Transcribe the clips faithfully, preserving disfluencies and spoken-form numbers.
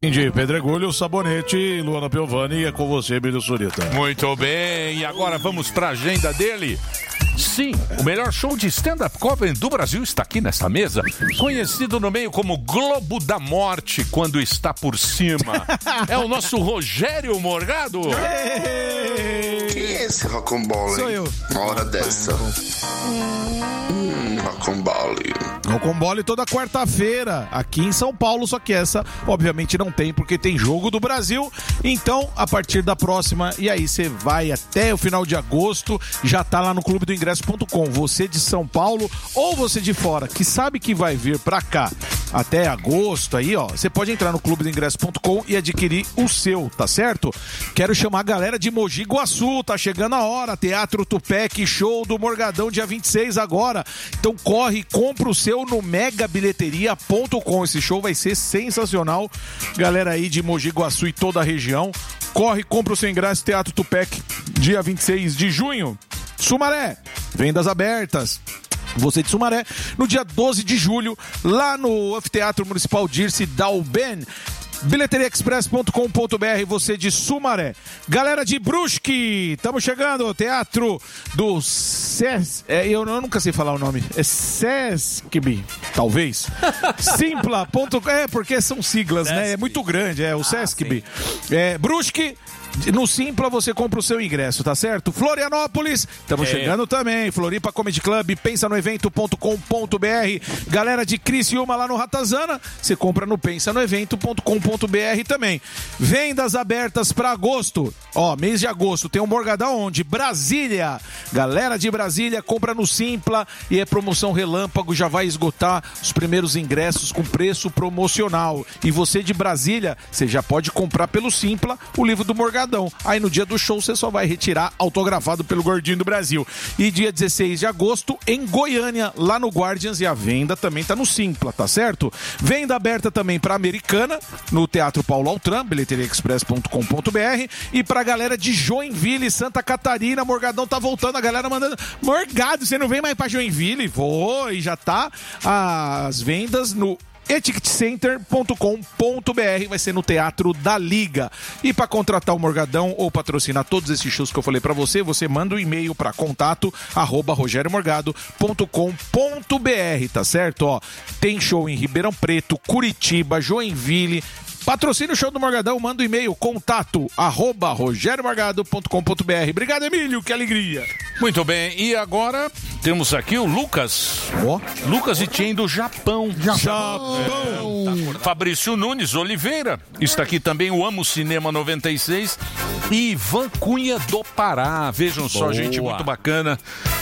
De Pedregulho, Sabonete, Luana Piovani, é com você, Emílio Surita. Muito bem, e agora vamos para a agenda dele. Sim, o melhor show de stand-up comedy do Brasil está aqui nesta mesa, conhecido no meio como Globo da Morte, quando está por cima. É o nosso Rogério Morgado. Quem é esse Rocambole? Sou eu. Uma hora dessa. Hum, Rocambole. Rocambole toda quarta-feira, aqui em São Paulo, só que essa, obviamente, não tem, porque tem jogo do Brasil. Então, a partir da próxima, e aí você vai até o final de agosto, já tá lá no clube do ingresso ponto com. Você de São Paulo ou você de fora, que sabe que vai vir pra cá até agosto aí, ó, você pode entrar no clube do ingresso ponto com e adquirir o seu, tá certo? Quero chamar a galera de Mogi Guaçu, tá chegando a hora, Teatro Tupec, show do Morgadão, dia vinte e seis agora. Então corre, compra o seu no mega bilheteria ponto com. Esse show vai ser sensacional. Galera aí de Mogi Guaçu e toda a região, corre, compra o seu ingresso, Teatro Tupec, dia vinte e seis de junho. Sumaré, vendas abertas. Você de Sumaré, no dia doze de julho, lá no Anfiteatro Municipal Dirce Dalben. bilheteria express ponto com ponto b r, você de Sumaré. Galera de Brusque, estamos chegando, Teatro do Ses... É, eu, eu nunca sei falar o nome. É Sescb, talvez. Simpla. Ponto... É, porque são siglas, Sesc. Né? É muito grande, é o ah, Sescb. É, Brusque. No Simpla você compra o seu ingresso, tá certo? Florianópolis, estamos é. chegando também. Floripa Comedy Club, pensa no evento ponto com ponto b r. Galera de Criciúma lá no Ratazana, você compra no pensa no evento ponto com ponto b r também. Vendas abertas para agosto. Ó, mês de agosto tem um Morgadão onde? Brasília. Galera de Brasília, compra no Simpla e é promoção relâmpago, já vai esgotar os primeiros ingressos com preço promocional. E você de Brasília, você já pode comprar pelo Simpla o livro do Morgadão. Aí no dia do show você só vai retirar autografado pelo Gordinho do Brasil. E dia dezesseis de agosto em Goiânia, lá no Guardians, e a venda também tá no Simpla, tá certo? Venda aberta também pra Americana, no Teatro Paulo Altran, bilheteria express ponto com ponto b r. E pra galera de Joinville, Santa Catarina, Morgadão tá voltando, a galera mandando: Morgado, você não vem mais pra Joinville? Vou, e já tá as vendas no e ticket center ponto com ponto b r, vai ser no Teatro da Liga. E para contratar o Morgadão ou patrocinar todos esses shows que eu falei para você, você manda um e-mail para contato arroba rogério morgado ponto com ponto b r, tá certo? Ó, tem show em Ribeirão Preto, Curitiba, Joinville. Patrocina o show do Morgadão, manda um e-mail, contato arroba rogério morgado ponto com ponto b r. Obrigado, Emílio, que alegria. Muito bem, e agora temos aqui o Lucas. Oh. Lucas Etienne do Japão. Japão. Japão. É, tá. Fabrício Nunes Oliveira. Está aqui também o Amo Cinema noventa e seis. E Ivan Cunha do Pará. Vejam só, Boa. Gente muito bacana.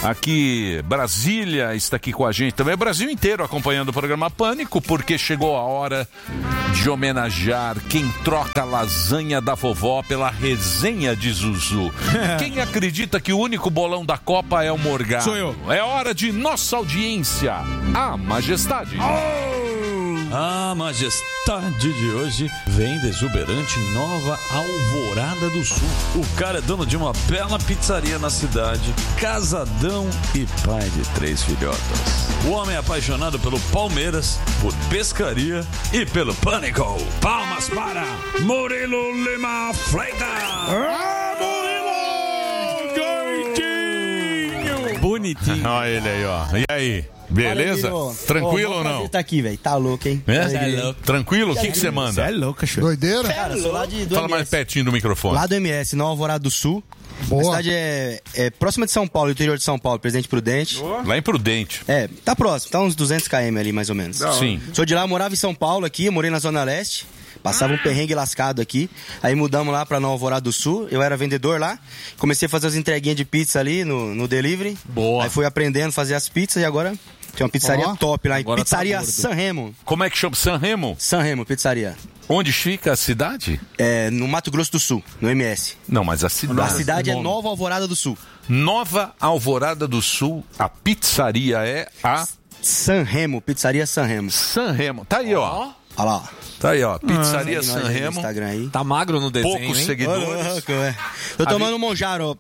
Aqui, Brasília está aqui com a gente também. O Brasil inteiro acompanhando o programa Pânico, porque chegou a hora de homenagear quem troca a lasanha da vovó pela resenha de Zuzu. Quem acredita que o único bolão da Copa é o Morgado? Sou eu. É hora de nossa audiência, a Majestade. Oh! A Majestade de hoje vem da exuberante Nova Alvorada do Sul. O cara é dono de uma bela pizzaria na cidade, casadão e pai de três filhotas. O homem é apaixonado pelo Palmeiras, por pescaria e pelo Pânico. Palmas para Murilo Lima Freitas. Ah, Murilo! Gordinho! Bonitinho. Olha ele aí, ó. E aí? Beleza? Tranquilo ou não? Tá aqui, velho. Tá louco, hein? É? É louco. Tranquilo? O que que você manda? Você é louco, cachorro. Doideira? Cara, sou lá de, do Fala M S. mais pertinho do microfone. Lá do M S, Nova Alvorada do Sul. Boa. A cidade é, é próxima de São Paulo, interior de São Paulo, Presidente Prudente. Lá em Prudente. É, tá próximo, tá uns duzentos quilômetros ali, mais ou menos. Sim. Sou de lá, morava em São Paulo aqui, eu morei na Zona Leste. Passava um perrengue lascado aqui. Aí mudamos lá pra Nova Alvorada do Sul. Eu era vendedor lá. Comecei a fazer as entreguinhas de pizza ali no, no delivery. Boa. Aí fui aprendendo a fazer as pizzas e agora tem uma pizzaria Ó, top lá. agora Pizzaria tá gordo. San Remo. Como é que chama? San Remo? San Remo, pizzaria. Onde fica a cidade? É, no Mato Grosso do Sul, no M S. Não, mas a cidade. A cidade é Nome. Nova Alvorada do Sul. Nova Alvorada do Sul. A pizzaria é a San Remo, pizzaria San Remo. San Remo. Tá aí, ó. Olha lá. Tá aí, ó. Pizzaria Segue nós San aí no Remo. Instagram aí. Tá magro no desenho, Poucos hein? seguidores. Tô tomando um Monjaro.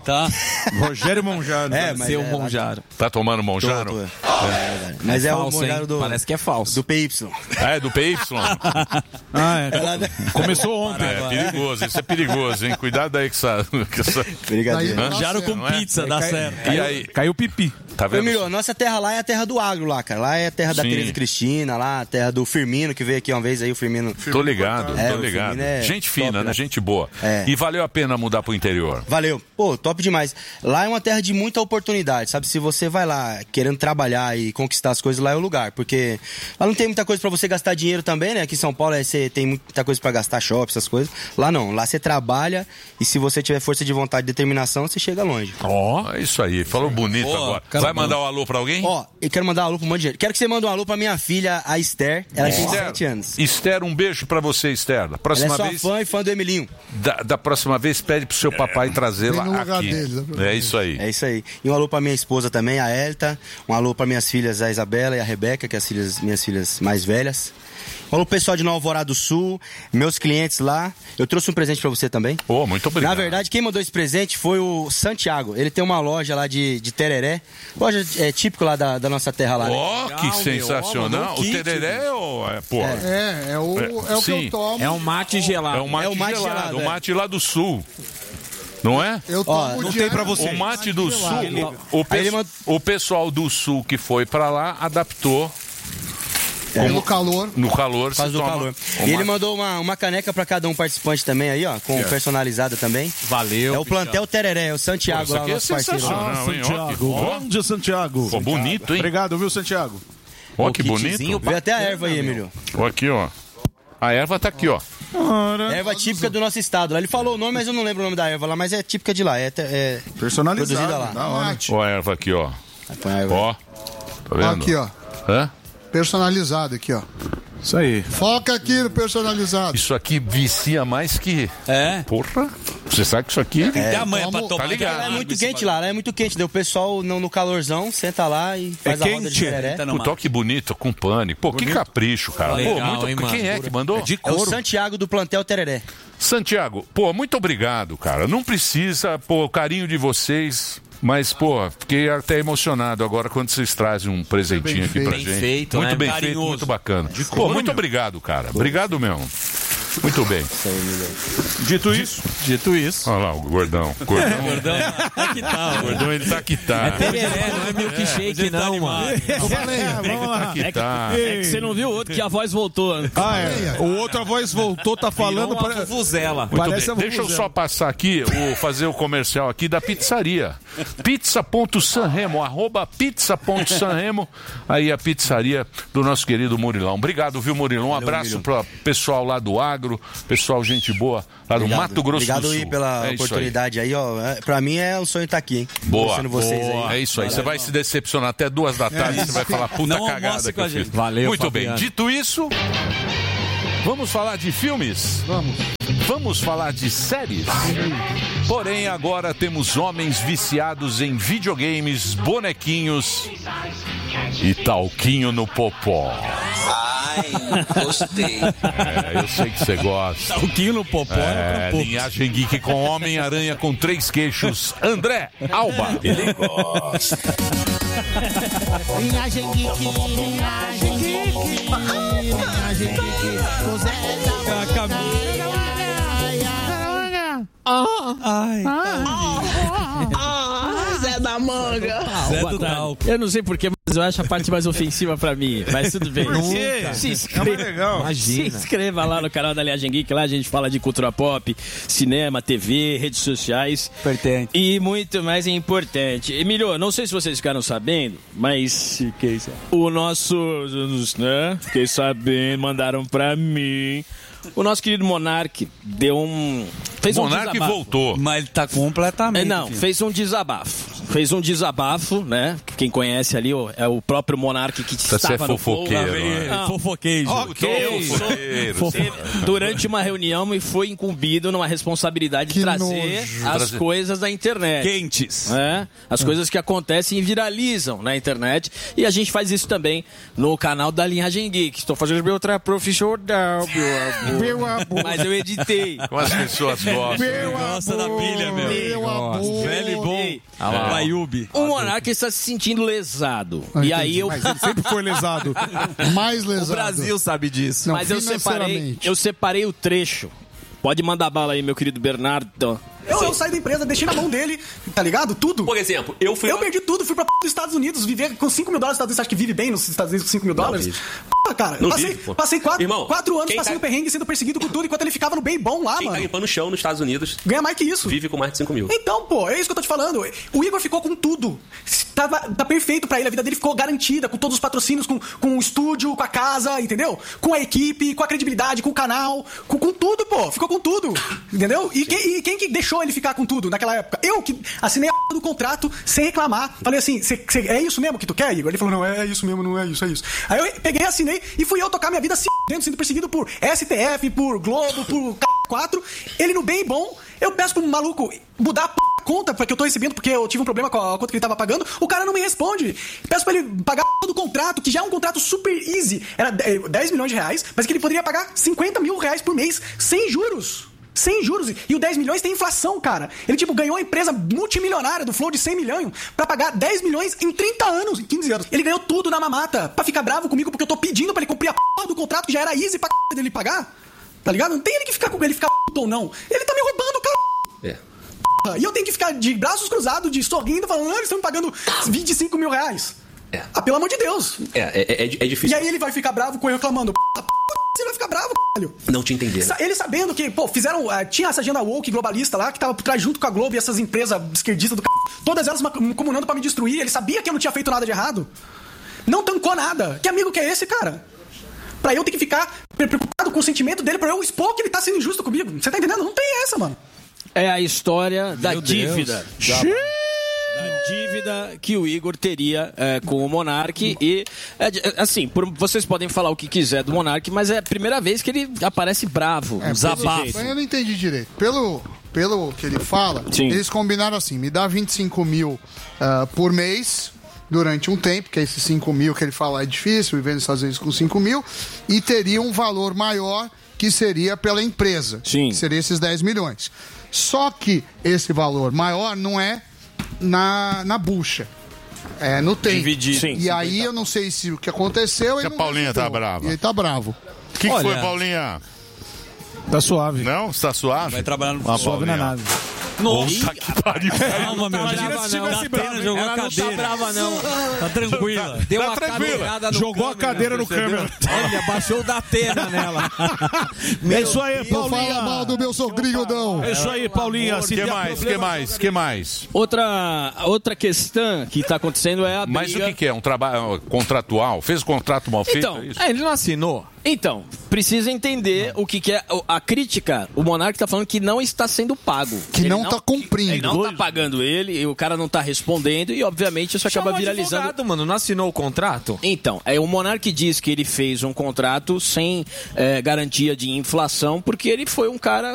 Tá. Rogério Monjaro. É, mas Seu é, Monjaro. Tá tomando Monjaro? Tô, tô. É, mas é, falso, o Monjaro hein? do, Parece que é falso. do P Y. Ah, é do P Y? Ah, é. Começou ontem. É perigoso, isso é perigoso, hein? Cuidado aí com essa... Com essa... Brincadeira. Daí- Monjaro com Não é? pizza, dá certo. E aí, Caiu pipi. tá Ô, vendo? Emílio, nossa terra lá é a terra do agro lá, cara. Lá é a terra da Sim. Tereza Cristina, lá a terra do Firmino, que veio aqui uma vez aí, o Firmino. Tô ligado, É, tô o ligado. Firmino é Gente top, fina, né? né? Gente boa. É. E valeu a pena mudar pro interior. Valeu. Pô, top demais. Lá é uma terra de muita oportunidade, sabe? Se você vai lá querendo trabalhar e conquistar as coisas, lá é o lugar. Porque lá não tem muita coisa pra você gastar dinheiro também, né? Aqui em São Paulo é, você tem muita coisa pra gastar, shopping, essas coisas. Lá não. Lá você trabalha e se você tiver força de vontade e determinação, você chega longe. Ó, é isso aí. Falou bonito Boa, agora. cara Vai bom. mandar um alô pra alguém? Ó, eu quero mandar um alô pra um monte de gente. Quero que você mande um alô pra minha filha, a Esther. Ela tem Esther, sete anos. Esther, um beijo pra você, Esther. Da Ela é próxima sua vez, fã e fã do Emilinho. da, da próxima vez, pede pro seu papai trazê-la Vem no lugar aqui. dele, né? É isso aí. É isso aí. E um alô pra minha esposa também, a Elta. Um alô pra minhas filhas, a Isabela e a Rebeca, que são as filhas, minhas filhas mais velhas. Um alô pro pessoal de Nova Alvorada do Sul, meus clientes lá. Eu trouxe um presente pra você também. Ô, muito obrigado. Na verdade, quem mandou esse presente foi o Santiago. Ele tem uma loja lá de, de tereré. Loja é, típico lá da, da nossa terra lá. né? Ó, que Legal, sensacional. meu. Ó, mandou O um kit, tereré ou é, porra? É, é o, é o que Sim. eu tomo. É um mate gelado. É um mate, É o mate gelado, gelado, o é. mate lá do sul. Não é? Eu Ó, tomo não diário, tem pra você. O mate do sul, gelado. o, Aí pe- ele manda- o pessoal do sul que foi pra lá adaptou Pelo calor. no calor. Faz se do toma calor. o E ele mate. mandou uma, uma caneca pra cada um participante também aí, ó, com personalizada também. Valeu. É o Plantel Tereré, é o Santiago Isso lá, aqui é nosso parceiro. sensacional, hein? Ó, que- Santiago. ó, Bom dia, Santiago. Pô, bonito, hein? Obrigado, viu, Santiago? Ó, que kitzinho, bonito. Vê até a erva aí, Emílio. Ó, aqui, ó. A erva tá aqui, ó. Erva típica do nosso estado. Lá ele falou o nome, mas eu não lembro o nome da erva lá, mas é típica de lá. É, é Personalizado. produzida lá. Da hora. Ó a erva aqui, ó. Põe a erva. Ó. Tá vendo? Aqui, ó. Hã? Personalizado aqui, ó. Isso aí. Foca aqui no personalizado. Isso aqui vicia mais que... É. Porra. Você sabe que isso aqui... Tem a manha pra Toma- tomar. Tá ligado. Lá é água, muito esse quente lá, lá é muito quente. Daí o pessoal no, no calorzão senta lá e faz a roda de quente? tereré. Tá no Pô, toque bonito, com pânico. Pô, que capricho, cara. Pô, Legal, muito... hein, mano? Quem é que mandou? É o Santiago do Plantel Tereré. Santiago, pô, muito obrigado, cara. Não precisa, pô, o carinho de vocês. Mas, pô, fiquei até emocionado agora quando vocês trazem um presentinho aqui pra Bem gente. feito, muito né? bem Carinhoso. feito, muito bacana. Pô, muito obrigado, cara. Obrigado mesmo. Muito bem. Dito isso, Dito isso. Olha lá, o gordão. Gordão, Gordão, tá que tá, o gordão ele tá que tá. Tereré, não é milkshake, não, mano. vamos lá. Que tá. É que você não viu o outro que a voz voltou. Né? Ah, é. O outro, a voz voltou, tá falando. Virou uma Para... vuvuzela. Muito Parece bem. a Deixa eu vuvuzela. só passar aqui, o, fazer o comercial aqui da pizzaria. Pizza.sanremo, arroba pizza.sanremo. Aí a pizzaria do nosso querido Murilão. Obrigado, viu, Murilão? Um abraço para pessoal lá do agro, pessoal, gente boa, lá do Obrigado. Mato Grosso Obrigado do Sul. aí pela É isso oportunidade aí, ó. É, Pra mim é um sonho estar aqui, hein? Boa, Conhecendo vocês boa. aí. É isso aí. Você vai se decepcionar até duas da tarde. Você vai falar, puta Não cagada almoce que com a eu fiz. gente. Valeu, Muito bem. Fabiano. Dito isso, vamos falar de filmes? Vamos. Vamos falar de séries? Porém, agora temos homens viciados em videogames, bonequinhos e talquinho no popó. Ai, gostei. É, eu sei que você gosta. Talquinho no popó. É, linhagem geek com Homem-Aranha com três queixos. André Alba. Ele gosta. Linhagem geek, linhagem geek, linhagem geek, o Zé da Camila. Ai, Ah, Zé da Manga. Zé Boa do tarde. talco. Eu não sei porquê, mas eu acho a parte mais ofensiva pra mim. Mas tudo bem. quê? Se É inscreva. mais legal. Se imagina. inscreva lá no canal da Linhagem Geek. Lá a gente fala de cultura pop, cinema, T V, redes sociais. Importante. E muito mais importante. Emílio, não sei se vocês ficaram sabendo, mas o nosso, né? Fiquei sabendo, mandaram pra mim. O nosso querido Monark deu um... Fez um Monark desabafo. voltou. Mas ele tá É, completamente. não, filho. fez um desabafo. fez um desabafo, né? Quem conhece ali ó, é o próprio Monark que Você estava é no fofoqueiro, Flow. né? Não. Fofoqueiro. Ok, eu sou- Teve- durante uma reunião e foi incumbido numa responsabilidade de Que trazer nojo. as Trazer. coisas da internet. Quentes. É, as coisas que acontecem e viralizam na internet. E a gente faz isso também no canal da Linhagem Geek. Estou fazendo meu outra profissional, meu amor. Meu amor. Mas eu editei. Como as pessoas gostam. Meu Gosta da amor, pilha, meu. Meu amor. Velho e bom. Ei, Baiubi. O Monark está se sentindo lesado. Ah, e entendi. aí eu. Mas ele sempre foi lesado. Mais lesado. O Brasil sabe disso. Não, Mas eu separei, financeiramente. eu separei o trecho. Pode mandar bala aí, meu querido Bernardo. Eu, eu saí da empresa, deixei na mão dele, tá ligado? Tudo. Por exemplo, eu fui. Eu perdi tudo, fui pra p dos Estados Unidos, viver com cinco mil dólares nos Estados Unidos. Você acha que vive bem nos Estados Unidos com cinco mil dólares? Porra, cara, Não eu passei, vive, pô. passei quatro, Irmão, quatro anos quem passando tá- perrengue, sendo perseguido com tudo, enquanto ele ficava no bem bom lá, Quem tá mano. limpando o chão nos Estados Unidos Ganha mais que isso. vive com mais de cinco mil. Então, pô, é isso que eu tô te falando. O Igor ficou com tudo. Tava, tá perfeito pra ele. A vida dele ficou garantida, com todos os patrocínios, com, com o estúdio, com a casa, entendeu? Com a equipe, com a credibilidade, com o canal, com, com tudo, pô. Ficou com tudo. Entendeu? E quem, e quem que deixou ele ficar com tudo naquela época? Eu que assinei a p do contrato sem reclamar. Falei assim, cê, cê, é isso mesmo que tu quer, Igor? Ele falou, não, é isso mesmo, não é isso, é isso. Aí eu peguei, assinei e fui eu tocar minha vida se dentro, sendo perseguido por S T F, por Globo, por C quatro. Ele no bem bom, eu peço pro maluco mudar a p conta porque eu tô recebendo, porque eu tive um problema com a conta que ele tava pagando, o cara não me responde. Peço pra ele pagar a p do contrato, que já é um contrato super easy. Era dez milhões de reais, mas que ele poderia pagar cinquenta mil reais por mês, sem juros. Sem juros. E o dez milhões tem inflação, cara. Ele, tipo, ganhou uma empresa multimilionária do Flow de cem milhões pra pagar dez milhões em trinta anos, em quinze anos. Ele ganhou tudo na mamata pra ficar bravo comigo porque eu tô pedindo pra ele cumprir a p do contrato que já era easy pra c... dele pagar. Tá ligado? Não tem ele que ficar com ele ficar p ou não. Ele tá me roubando, cara. É. E eu tenho que ficar de braços cruzados, de sorrindo, falando, ah, eles estão me pagando vinte e cinco mil reais. É. Ah, pelo amor de Deus. É, é, é, é E difícil. aí ele vai ficar bravo com eu reclamando. P, p, você vai ficar bravo, caralho. Não te entender. Sa- Ele sabendo que, pô, fizeram. Uh, tinha essa agenda woke globalista lá, que tava por trás junto com a Globo e essas empresas esquerdistas do c... Todas elas ma- comunando pra me destruir. Ele sabia que eu não tinha feito nada de errado. Não tancou nada. Que amigo que é esse, cara? Pra eu ter que ficar pre- preocupado com o sentimento dele, pra eu expor que ele tá sendo injusto comigo. Você tá entendendo? Não tem essa, mano. É a história da Meu dívida. Deus. Da dívida que o Igor teria é, com o Monark. E, é, de- assim, por- vocês podem falar o que quiser do Monark, mas é a primeira vez que ele aparece bravo, É, desabafo. pelo- Eu não entendi direito. Pelo, pelo que ele fala, Sim. eles combinaram assim: me dá vinte e cinco mil ah, por mês durante um tempo, que é esses cinco mil que ele fala é difícil, viver nos Estados Unidos com cinco mil, e teria um valor maior que seria pela empresa, Sim. que seria esses dez milhões. Só que esse valor maior não é na, na bucha. É no tempo. Dividido. Sim. E aí eu não sei se o que aconteceu. Que ele a não Paulinha registrou. tá brava. E ele tá bravo. O que, que Olha. foi, Paulinha? Tá suave. Não? Está suave? Vai trabalhar no Ah, Suave na Paulinha. nave. Nossa, que pariu. Calma, meu. Imagina Já- se tivesse já brava, Atena hein? jogou Ela a não tá cadeira. brava, não. Tá tranquila. Deu Tá uma tranquila. cadeirada no Jogou a câmera, cadeira no percebeu? câmera. Olha, baixou o da Atena nela. É isso aí, Não Paulinha. fala mal do meu sogrinho, não. É isso aí, Paulinha. Se que der mais? problema- Que mais? Que mais? Outra, outra questão que tá acontecendo é a briga... Mas o que, que é? Um trabalho contratual? Fez o contrato mal feito? Então, é isso? É, ele não assinou. Então, precisa entender o que, que é o- a crítica. O Monark tá falando que não está sendo pago. Que Ele não tá cumprindo. Ele não tá pagando ele, e o cara não tá respondendo, e obviamente isso acaba Chamou viralizando. advogado, mano, não assinou o contrato? Então, é, o Monark diz que ele fez um contrato sem é, garantia de inflação, porque ele foi um cara